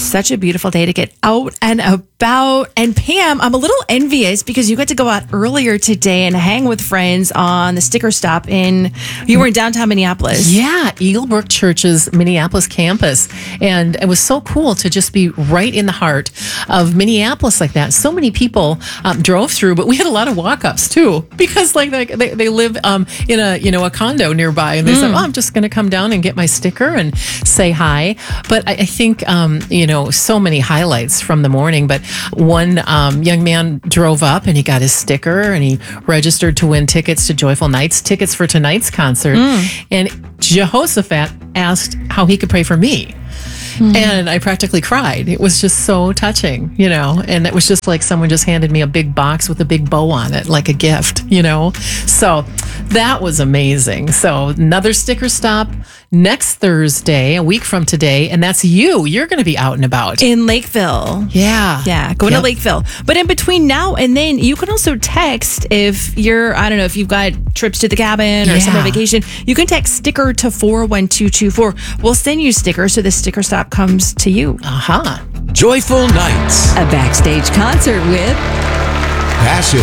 such a beautiful day to get out and about. And Pam, I'm a little envious because you got to go out earlier today and hang with friends on the sticker stop you were in downtown Minneapolis. Yeah, Eaglebrook Church's Minneapolis campus. And it was so cool to just be right in the heart of Minneapolis like that. So many people drove through, but we had a lot of walk-ups too, because like they live in a condo nearby, and they said, I'm just going to come down and get my sticker and say hi. But I think, so many highlights from the morning. But one young man drove up and he got his sticker and he registered to win tickets to Joyful Nights, tickets for tonight's concert. And Jehoshaphat asked how he could pray for me. And I practically cried. It was just so touching, and it was just like someone just handed me a big box with a big bow on it, like a gift, So that was amazing. So another sticker stop next Thursday, a week from today, and that's you. You're going to be out and about. In Lakeville. Yeah. Going to Lakeville. But in between now and then, you can also text if if you've got trips to the cabin or summer vacation, you can text sticker to 41224. We'll send you stickers so the sticker stop comes to you. Joyful Nights. A backstage concert with Passion.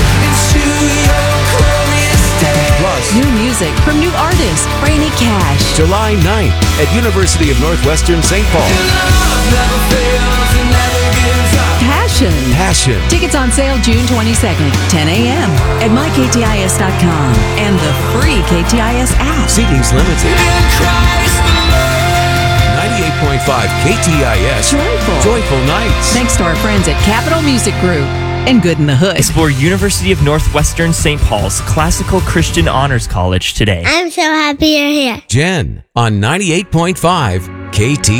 Plus, new music from new artist Franny Cash. July 9th at University of Northwestern St. Paul. Passion. Tickets on sale June 22nd, 10 a.m. at myktis.com and the free KTIS app. Seating's limited. 98.5 KTIS. Joyful Nights. Thanks to our friends at Capital Music Group and Good in the Hood. Explore University of Northwestern St. Paul's Classical Christian Honors College today. I'm so happy you're here. Jen on 98.5 KTIS.